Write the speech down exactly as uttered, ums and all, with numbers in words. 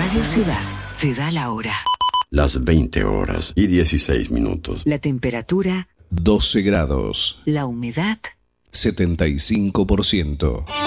Radio Ciudad te da la hora. Las veinte horas y dieciséis minutos. La temperatura doce grados. La humedad setenta y cinco por ciento.